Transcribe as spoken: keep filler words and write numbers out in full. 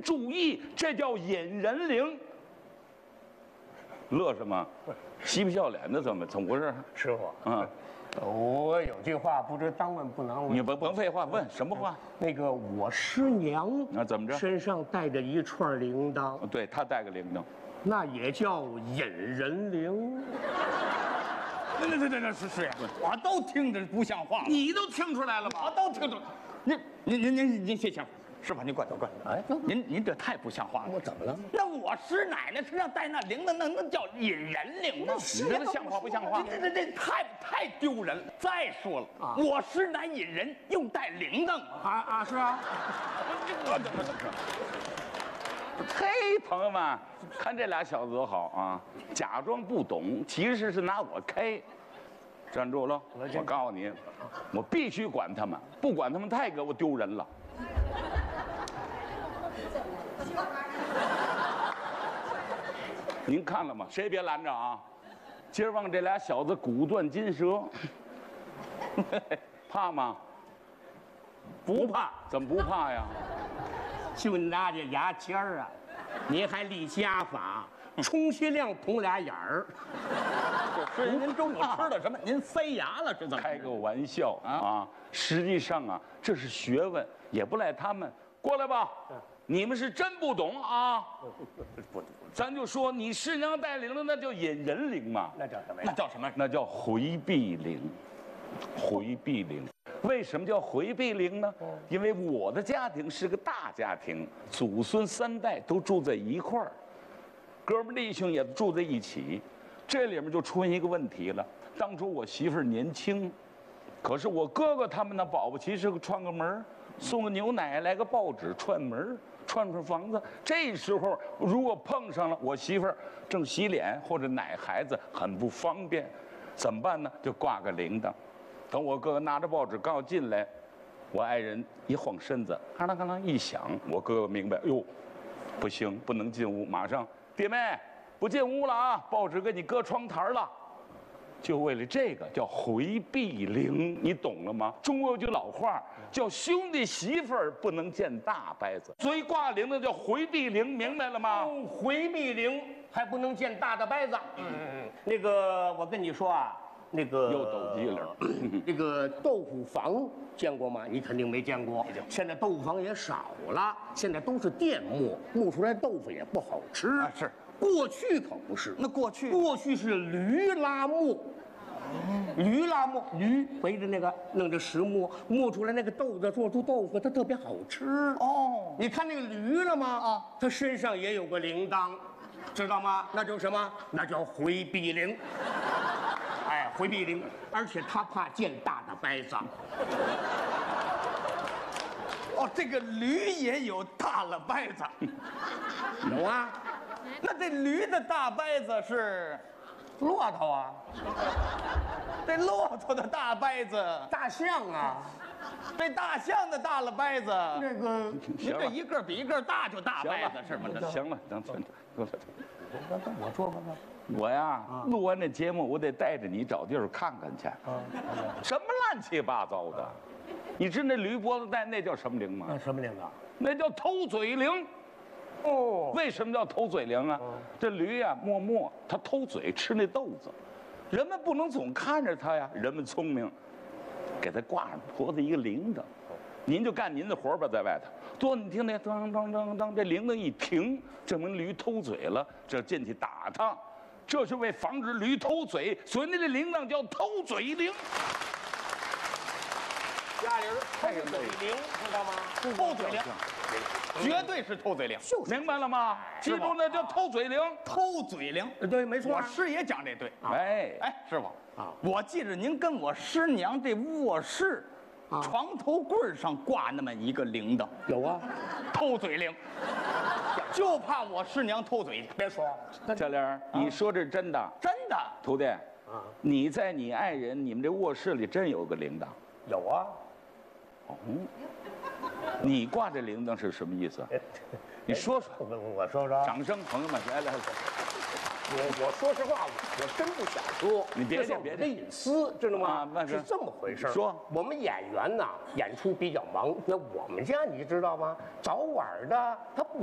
注意，这叫引人铃。乐什么？嬉皮笑脸的，怎么怎么回事？ 师傅， 嗯， 我有句话不知当问不能问。 你甭甭废话，问什么话？ 那个我师娘那怎么着？ 身上带着一串铃铛， 对他带个铃铛， 那也叫引人铃。 那那那那是是呀，我都听着不像话了。 你都听出来了我都听着，您您您您您谢谢，师傅您过来过来。哎，您您这太不像话了。 我怎么了？ 那我师奶奶身上带那铃铛，那那叫引人铃吗？ 你觉得像话不像话？ 这这这太太丢人了。再说了，啊、我师奶引人又带铃铛啊啊是啊， 我怎么怎么说？嘿，朋友们，看这俩小子多好啊！假装不懂，其实是拿我开。站住了！我告诉你，我必须管他们，不管他们太给我丢人了。您看了吗？谁别拦着啊！今儿望这俩小子骨断筋折，怕吗？ 不怕？ 怎么不怕呀？ 就拿这牙签儿啊，你还立家法，充其量捅俩眼儿。 是您中午吃的什么？您塞牙了是怎么？ 开个玩笑啊！啊，实际上啊，这是学问，也不赖他们。过来吧，你们是真不懂啊！ 不， 咱就说你师娘带铃的，那叫引人铃嘛。 那叫什么呀？ 那叫什么？ 那叫回避铃。回避铃，为什么叫回避铃呢？因为我的家庭是个大家庭，祖孙三代都住在一块儿，哥们弟兄也住在一起。这里面就出现一个问题了。当初我媳妇儿年轻，可是我哥哥他们呢，保不齐是个串个门，送个牛奶，来个报纸，串门，串串房子。这时候如果碰上了我媳妇儿正洗脸或者奶孩子，很不方便，怎么办呢？就挂个铃铛。等我哥哥拿着报纸刚要进来，我爱人一晃身子，咔啷咔啷一响，我哥哥明白，哟，不行，不能进屋，马上弟妹。不进屋了啊！报纸给你搁窗台了，就为了这个叫回避铃，你懂了吗？中国有句老话叫兄弟媳妇儿不能见大伯子，所以挂铃的叫回避铃，明白了吗？ 嗯，回避铃还不能见大的掰子。嗯嗯，那个我跟你说啊，那个又抖机灵。 这个豆腐房见过吗？你肯定没见过。现在豆腐房也少了，现在都是电磨，磨出来豆腐也不好吃。 啊，是。 过去可不是， 那过去过去是驴拉磨，驴拉磨，驴围着那个弄着石磨，磨出来那个豆子，做出豆腐，它特别好吃。 哦， 你看那个驴了吗？啊，它身上也有个铃铛，知道吗？那叫什么？那叫回避铃。哎，回避铃，而且它怕见大的掰子。 哦，这个驴也有大了掰子， 有啊。 那这驴的大掰子是骆驼啊， 这骆驼的大掰子， 大象啊， 这大象的大了掰子， 那个您这一个比一个大就大掰子是吗？这行了，等等， 我说吧， 我呀，录完这节目，我得带着你找地儿看看去。什么乱七八糟的？你知那驴脖子带那叫什么铃吗？ 那什么铃啊？ 那叫偷嘴铃。 哦， 为什么叫偷嘴铃啊？这驴呀，默默它偷嘴吃那豆子，人们不能总看着它呀。人们聪明，给它挂上脖子一个铃铛，您就干您的活吧，在外头。多你听那当当当当，这铃铛一停，证明驴偷嘴了，这进去打它，这是为防止驴偷嘴，所以那这铃铛叫偷嘴铃。 家里人偷嘴铃，知道吗？ 偷嘴铃。绝对是偷嘴铃， 明白了吗？记住那叫偷嘴铃， 偷嘴铃。 对，没错。 我师爷讲这对。 哎哎，师傅啊，我记着您跟我师娘这卧室床头柜上挂那么一个铃铛， 有啊， 偷嘴铃，就怕我师娘偷嘴去。 别说， 小玲，你说这是真的？ 真的， 徒弟，你在你爱人你们这卧室里真有个铃铛？ 有啊。 哦。你挂这铃铛是什么意思？你说说。 我我说说。 掌声，朋友们，来来来。 我我说实话，我真不想说。 你别介，别介， 隐私知道吗？ 啊， 是这么回事。 说， 我们演员呐，演出比较忙，那我们家你知道吗？早晚的他不。